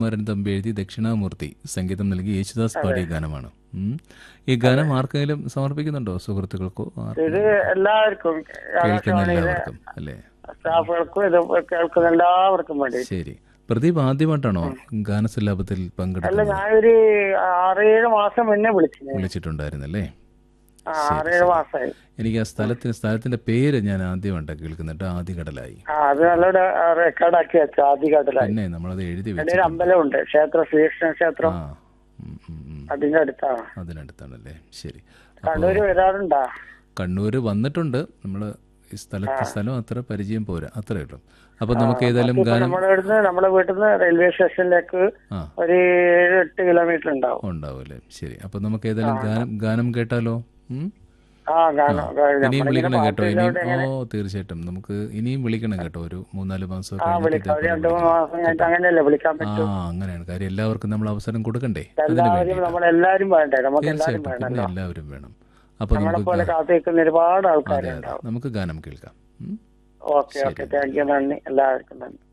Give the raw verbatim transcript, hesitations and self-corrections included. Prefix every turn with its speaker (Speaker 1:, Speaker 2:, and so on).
Speaker 1: മരൻ തമ്പി എഴുതി ദക്ഷിണാമൂർത്തി സംഗീതം നൽകി യേശുദാസ് പാടിയ ഗാനമാണ്. ഉം. ഈ ഗാനം ആർക്കെങ്കിലും സമർപ്പിക്കുന്നുണ്ടോ? സുഹൃത്തുക്കൾക്കോ
Speaker 2: ഇത് എല്ലാവർക്കും
Speaker 1: കേൾക്കുന്ന
Speaker 2: ആകാശവാണിയിലെ
Speaker 1: എല്ലാവർക്കും അല്ലേ?
Speaker 2: സ്റ്റാഫുകൾക്കും ഇത് കേൾക്കുന്ന എല്ലാവർക്കും വേണ്ടി.
Speaker 1: ശരി. പ്രദീപ് ആദ്യമായിട്ടാണോ ഗാനസല്ലാപത്തിൽ
Speaker 2: അല്ല,
Speaker 1: പങ്കെടുക്കുന്നത്?
Speaker 2: ഞാനൊരു ആറേഴ് മാസം മുന്നേ വിളിച്ചു.
Speaker 1: വിളിച്ചിട്ടുണ്ടായിരുന്നല്ലേ?
Speaker 2: ആ, ആറേഴ് മാസമായി.
Speaker 1: എനിക്ക് ആ സ്ഥലത്തിന് സ്ഥലത്തിന്റെ പേര് ഞാൻ ആദ്യമായിട്ടാണ് കേൾക്കുന്നുണ്ട്. ആദികടലായി.
Speaker 2: ആ, അത് നല്ലൊരു റെക്കോർഡാക്കി വെച്ചു. ആദ്യഘട്ടത്തിലായി.
Speaker 1: പിന്നെ നമ്മളത് എഴുതി
Speaker 2: അതിന്റെ ഒരു
Speaker 1: വെച്ചിട്ടുണ്ട്.
Speaker 2: അമ്പലമുണ്ട്, ക്ഷേത്രം, ശ്രീകൃഷ്ണ ക്ഷേത്രം.
Speaker 1: ആ ഉം, ഉം, ഉം.
Speaker 2: അതിന്റെ അടുത്താണ്.
Speaker 1: അതിനടുത്താണല്ലേ? ശരി. അപ്പോ
Speaker 2: കണ്ണൂര് വരാറുണ്ടാ?
Speaker 1: കണ്ണൂര് വന്നിട്ടുണ്ട്. നമ്മള് ഈ സ്ഥലത്ത് സ്ഥലം അത്ര പരിചയം പോരാ, അത്രേ ഉള്ളൂ. അപ്പൊ നമുക്ക് ഏതായാലും
Speaker 2: ഇപ്പൊ
Speaker 1: ഗാനം
Speaker 2: നമ്മുടെ ഇവിടുന്ന് നമ്മുടെ വീട്ടിൽ നിന്ന് റെയിൽവേ സ്റ്റേഷനിലേക്ക്
Speaker 1: ആ
Speaker 2: ഒരു ഏഴ് എട്ട് കിലോമീറ്റർ ഉണ്ടാവും.
Speaker 1: ഉണ്ടാവും അല്ലേ? ശരി. അപ്പൊ നമുക്ക് ഏതായാലും ഗാനം ഗാനം കേട്ടാലോ? ഉം?
Speaker 2: ആ, ഗാനം
Speaker 1: ഇനിയും വിളിക്കണം കേട്ടോ. ഇനിയും ഓ തീർച്ചയായിട്ടും നമുക്ക് ഇനിയും വിളിക്കണം കേട്ടോ. ഒരു മൂന്നാല് മാസം
Speaker 2: ആ, വിളിക്കാം. ഒരു രണ്ടു മൂന്ന് മാസം കഴിഞ്ഞിട്ട് അങ്ങനെയല്ലേ വിളിക്കാൻ
Speaker 1: ആ
Speaker 2: പറ്റും.
Speaker 1: അങ്ങനെയാണ് കാര്യം. എല്ലാവർക്കും നമ്മൾ അവസരം കൊടുക്കണ്ടേ? അതിന്
Speaker 2: എല്ലാവരും
Speaker 1: വേണ്ടി
Speaker 2: നമ്മളെല്ലാരും വേണ്ടേ? നമുക്ക് എല്ലാരും
Speaker 1: തീർച്ചയായിട്ടും പിന്നെ
Speaker 2: വേണമല്ലോ.
Speaker 1: എല്ലാവരും വേണം. അപ്പൊ
Speaker 2: നമ്മളെ
Speaker 1: നമുക്ക്
Speaker 2: പോലെ
Speaker 1: ഗാ-
Speaker 2: കാത്തിരിക്കുന്ന ഒരുപാട്
Speaker 1: അതെ അതെ
Speaker 2: ആൾക്കാരുണ്ടാവും.
Speaker 1: നമുക്ക് ഗാനം കേൾക്കാം. ഉം?
Speaker 2: ഓക്കെ ഓക്കെ, താങ്ക് യു, നന്ദി, എല്ലാവർക്കും നന്ദി.